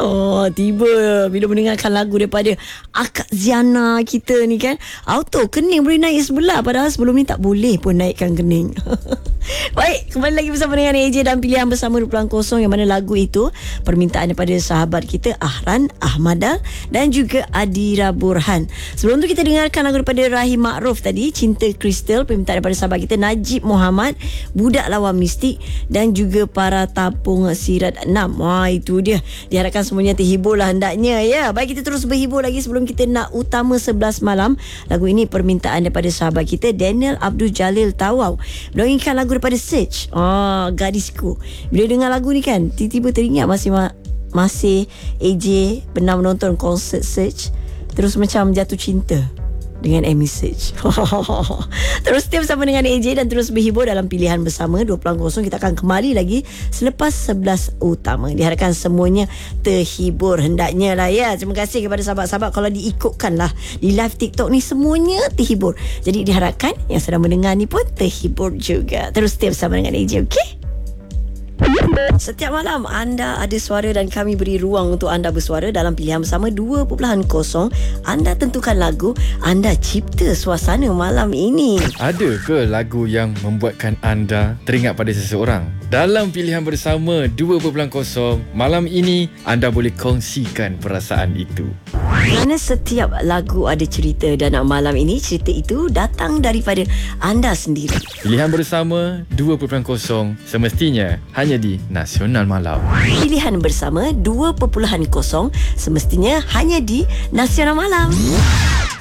Oh, tiba bila mendengarkan lagu daripada Akak Ziana kita ni kan, auto kening boleh naik sebelah, padahal sebelum ni tak boleh pun naikkan kening. Baik, kembali lagi bersama dengan AJ dan pilihan bersama 2.0, yang mana lagu itu permintaan daripada sahabat kita Ahran, Ahmada dan juga Adira Burhan. Sebelum tu kita dengarkan lagu daripada Rahim Ma'ruf tadi, Cinta Kristal, permintaan daripada sahabat kita Najib Muhammad, Budak Lawan Mistik dan juga Para Tapung Sirat 6. Wah, itu dia. Diharapkan semuanya terhibur lah hendaknya ya. Baik, kita terus berhibur lagi sebelum kita nak utama 11 malam. Lagu ini permintaan daripada sahabat kita Daniel Abdul Jalil Tawau. Beliau inginkan lagu daripada Search, Gadisku. Bila dengar lagu ni kan, tiba-tiba teringat masih AJ pernah menonton konsert Search, terus macam jatuh cinta dengan Amy Search. Terus stay bersama dengan AJ dan terus berhibur dalam pilihan bersama 2.0. Kita akan kembali lagi selepas 11 utama. Diharapkan semuanya terhibur hendaknya lah ya. Terima kasih kepada sahabat-sahabat. Kalau diikutkan lah di live TikTok ni, semuanya terhibur. Jadi diharapkan yang sedang mendengar ni pun terhibur juga. Terus stay bersama dengan AJ, okey? Setiap malam anda ada suara dan kami beri ruang untuk anda bersuara dalam pilihan bersama 2.0. Anda tentukan lagu, anda cipta suasana malam ini. Ada ke lagu yang membuatkan anda teringat pada seseorang? Dalam pilihan bersama 2.0 malam ini, anda boleh kongsikan perasaan itu. Kerana setiap lagu ada cerita dan malam ini cerita itu datang daripada anda sendiri. Pilihan bersama 2.0 semestinya hanya di Nasional Malam. Pilihan bersama 2.0 semestinya hanya di Nasional Malam.